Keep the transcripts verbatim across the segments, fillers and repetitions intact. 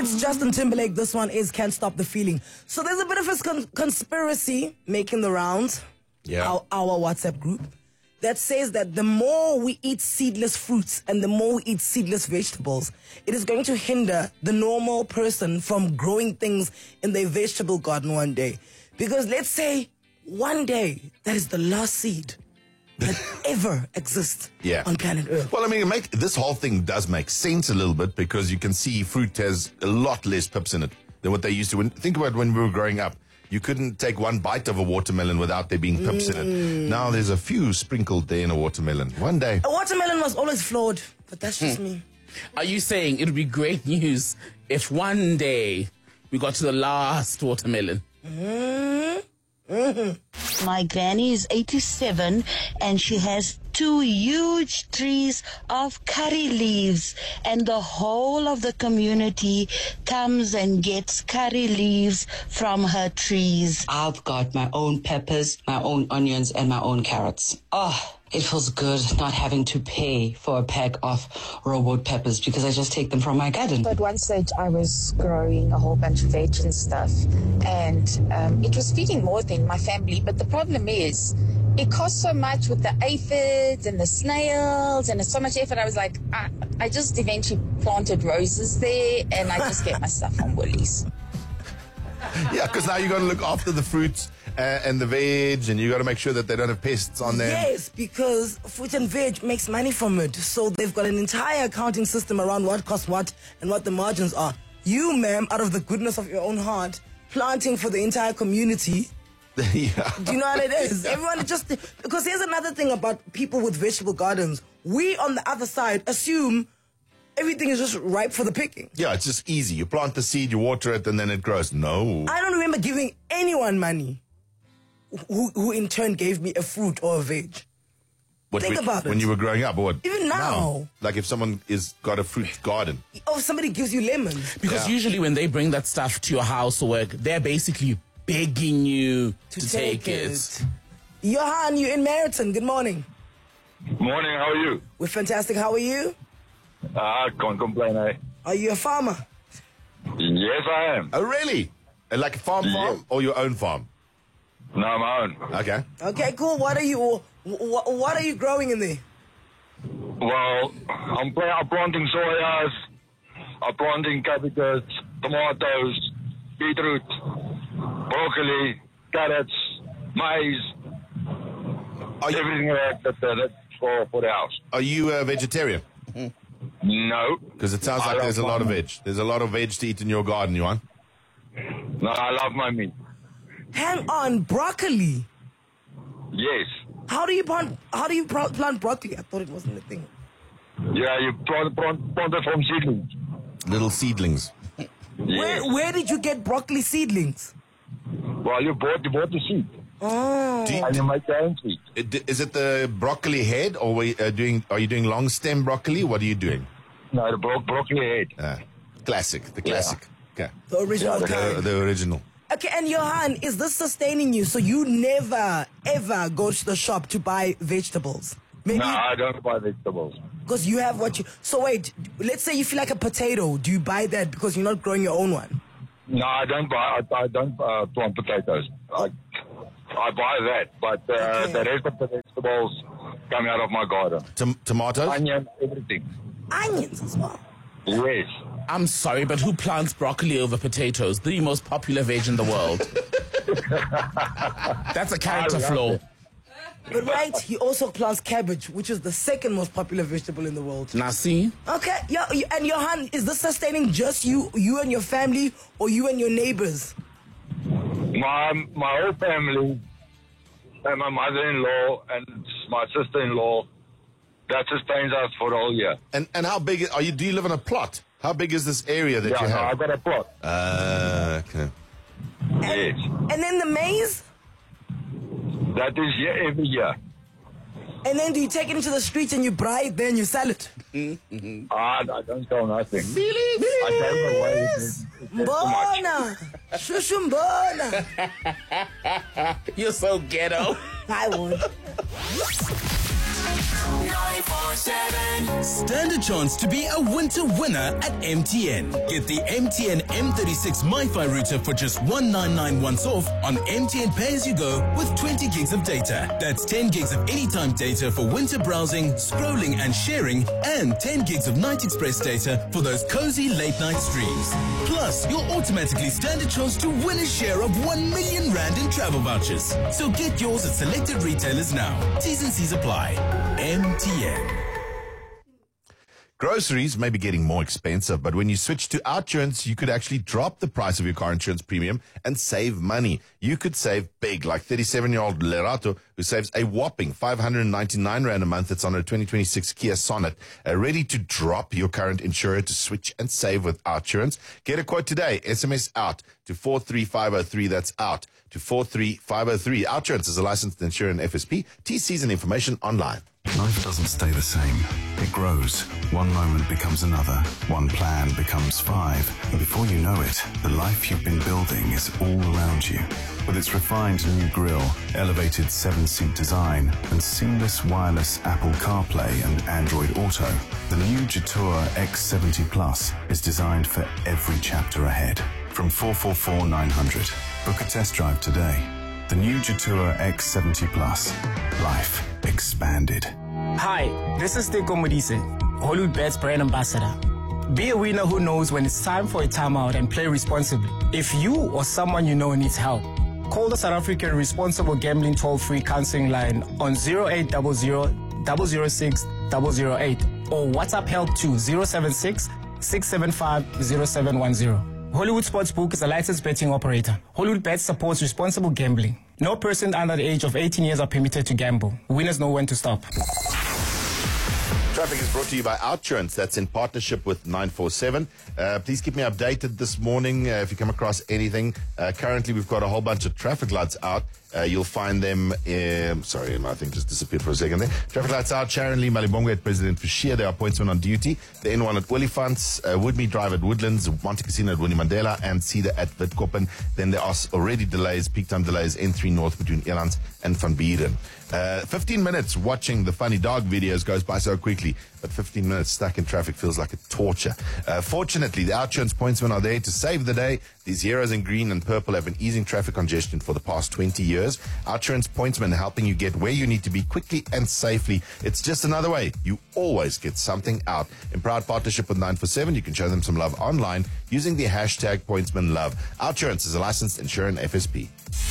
It's Justin Timberlake. This one is Can't Stop the Feeling. So there's a bit of a con- conspiracy making the rounds. Yeah. Our, our WhatsApp group that says that the more we eat seedless fruits and the more we eat seedless vegetables, it is going to hinder the normal person from growing things in their vegetable garden one day. Because let's say one day that is the last seed that ever exists Yeah. on planet Earth. Well, I mean, it make, this whole thing does make sense a little bit because you can see fruit has a lot less pips in it than what they used to. When, think about when we were growing up. You couldn't take one bite of a watermelon without there being pips mm. in it. Now there's a few sprinkled there in a watermelon. One day. A watermelon was always flawed, but that's just me. Are you saying it would be great news if one day we got to the last watermelon? Mm-hmm. Mm-hmm. My granny is eighty-seven and she has two huge trees of curry leaves, and the whole of the community comes and gets curry leaves from her trees. I've got my own peppers, my own onions, and my own carrots. Oh, it feels good not having to pay for a pack of raw wood peppers because I just take them from my garden. At one stage, I was growing a whole bunch of veg and stuff, and um, it was feeding more than my family. But the problem is, it costs so much with the aphids and the snails, and it's so much effort. I was like, I, I just eventually planted roses there, and I just get my stuff from Woolies. Yeah, because now you got to look after the fruits uh, and the veg, and you got to make sure that they don't have pests on them. Yes, because fruit and veg makes money from it. So they've got an entire accounting system around what costs what and what the margins are. You, ma'am, out of the goodness of your own heart, planting for the entire community. Yeah. Do you know what it is? Everyone just... Because here's another thing about people with vegetable gardens. We, on the other side, assume everything is just ripe for the picking. Yeah, it's just easy. You plant the seed, you water it, and then it grows. No. I don't remember giving anyone money who, who in turn gave me a fruit or a veg. What, Think when, about it. When you were growing up, or what? Even now. Like if someone is got a fruit garden. Oh, somebody gives you lemons. Because Yeah. usually when they bring that stuff to your house or work, they're basically begging you to, To take, take it. it. Johan, you're in Meriton. Good morning. Morning, how are you? We're fantastic. How are you? I can't complain, eh? Are you a farmer? Yes, I am. Oh, really? Uh, Like a farm Yeah. farm or your own farm? No, my own. Okay. Okay, cool. What are you wh- what are you growing in there? Well, I'm, pla- I'm planting soyas, I'm planting cabbages, tomatoes, beetroot, broccoli, carrots, maize, Are you, everything like that, that, that's for, for the house. are you a vegetarian? No. Because it sounds I like love there's a lot of my- veg. There's a lot of veg to eat in your garden, you want? No, I love my meat. Hang on, broccoli. Yes. How do you plant how do you pro- plant broccoli? I thought it wasn't a thing. Yeah, you plant, plant, plant it from seedlings. Little seedlings. Yes. Where where did you get broccoli seedlings? Well, you bought, you bought the seed, Oh. Do you- and you make your own seed. it- Is it the broccoli head, or we uh, doing? Are you doing long stem broccoli? What are you doing? No, the bro- broccoli head. Uh, classic, the classic. Okay, The original Yeah, the- kind. the, the original. Okay, and Johan, is this sustaining you? So you never, ever go to the shop to buy vegetables? Maybe No, I don't buy vegetables. because you have what you... So wait, let's say you feel like a potato. Do you buy that because you're not growing your own one? No, I don't buy. I, I don't uh, plant potatoes. I, I buy that, but uh, Okay. the rest of the vegetables come out of my garden. Tom- tomatoes. Onion, everything. Onions as well. Yes. I'm sorry, but who plants broccoli over potatoes? The most popular veg in the world. That's a character I love flaw. it. But right, he also plants cabbage, which is the second most popular vegetable in the world. Now see? Okay, yeah, and Johan, is this sustaining just you, you and your family, or you and your neighbors? My my whole family, and my mother-in-law and my sister-in-law, that sustains us for the whole year. And and how big are you? Do you live on a plot? How big is this area that Yeah, you no, I have? got a plot. Uh, okay. Yes. And then the maize? That is year every year. And then do you take it into the streets and you braai it, then you sell it? Ah, I don't sell nothing. I gave away. It's, it's too much. Mbona! Shushu mbona! You're so ghetto. I won't. nine four seven. Stand a chance to be a winter winner at M T N. Get the M T N M thirty-six MiFi router for just one thousand nine hundred ninety-one off on M T N Pay As You Go with twenty gigs of data. That's ten gigs of anytime data for winter browsing, scrolling and sharing, and ten gigs of Night Express data for those cozy late night streams. Plus, you'll automatically stand a chance to win a share of one million rand in travel vouchers. So get yours at selected retailers now. T's and C's apply. M T N. Groceries may be getting more expensive, but when you switch to OUTsurance, you could actually drop the price of your car insurance premium and save money. You could save big, like thirty-seven-year-old Lerato, who saves a whopping five hundred ninety-nine rand a month. It's on a twenty twenty-six Kia Sonet. Uh, ready to drop your current insurer to switch and save with OUTsurance? Get a quote today. S M S OUT to four three five zero three. That's OUT to four three five zero three. OUTsurance is a licensed insurer and F S P. T Cs and information online. Life doesn't stay the same. It grows. One moment becomes another. One plan becomes five. And before you know it, the life you've been building is all around you. With its refined new grille, elevated seven-seat design, and seamless wireless Apple CarPlay and Android Auto, the new Jetour X seventy Plus is designed for every chapter ahead. From four four four nine hundred. Book a test drive today. The new Jetour X seventy Plus. Life expanded. Hi, this is Teko Modise, Hollywood Bets brand ambassador. Be a winner who knows when it's time for a timeout and play responsibly. If you or someone you know needs help, call the South African Responsible Gambling toll-free counseling line on zero eight zero zero, zero zero six, zero zero eight or WhatsApp help to zero seven six, six seven five, zero seven one zero. Hollywood Sportsbook is a licensed betting operator. Hollywood Bets supports responsible gambling. No person under the age of eighteen years are permitted to gamble. Winners know when to stop. Traffic is brought to you by OUTsurance. That's in partnership with nine four seven. Uh, please keep me updated this morning uh, if you come across anything. Uh, currently, we've got a whole bunch of traffic lights out. Uh, you'll find them, um, sorry, my thing just disappeared for a second there. Traffic lights out, Sharon Lee, Malibongwe at President Fashia, their appointment on duty. The N one at Olifants, uh, Woodmead Drive at Woodlands, Monte Casino at Winnie Mandela, and Cedar at Witkoppen. Then there are already delays, peak time delays, N three North between Elands and Van Buren. Uh, fifteen minutes watching the funny dog videos goes by so quickly, but fifteen minutes stuck in traffic feels like a torture. Uh, fortunately, the OUTsurance pointsmen are there to save the day. These heroes in green and purple have been easing traffic congestion for the past twenty years. OUTsurance pointsmen helping you get where you need to be quickly and safely. It's just another way. You always get something out. In proud partnership with nine four seven, you can show them some love online using the hashtag pointsmanlove. OUTsurance is a licensed insurer and F S P.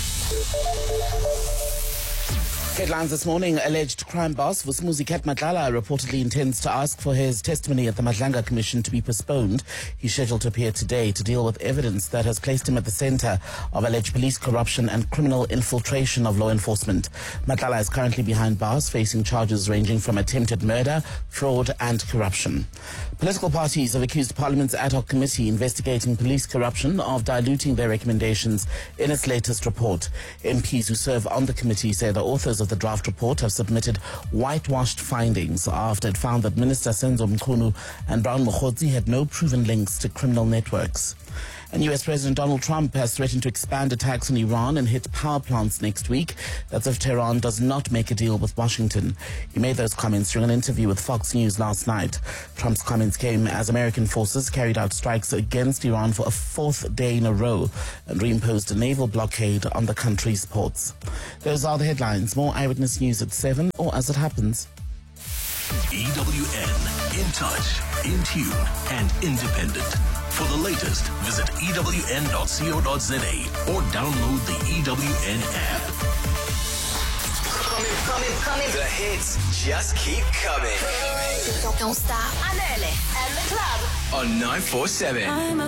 Headlines this morning. Alleged crime boss Vusumuzi Kat Madlala reportedly intends to ask for his testimony at the Madlanga Commission to be postponed. He's scheduled to appear today to deal with evidence that has placed him at the center of alleged police corruption and criminal infiltration of law enforcement. Madlala is currently behind bars, facing charges ranging from attempted murder, fraud and corruption. Political parties have accused Parliament's ad hoc committee investigating police corruption of diluting their recommendations in its latest report. M Ps who serve on the committee say the authors of the draft report have submitted whitewashed findings after it found that Minister Senzo Mkhunu and Brown Mokhodzi had no proven links to criminal networks. And U S President Donald Trump has threatened to expand attacks on Iran and hit power plants next week. That's if Tehran does not make a deal with Washington. He made those comments during an interview with Fox News last night. Trump's comments came as American forces carried out strikes against Iran for a fourth day in a row and reimposed a naval blockade on the country's ports. Those are the headlines. More Eyewitness News at seven, or as it happens. E W N, in touch, in tune, and independent. For the latest, visit E W N dot co dot za or download the E W N app. Coming, coming, coming. The hits just keep coming. Don't stop. I'm early. And the club. On nine four seven.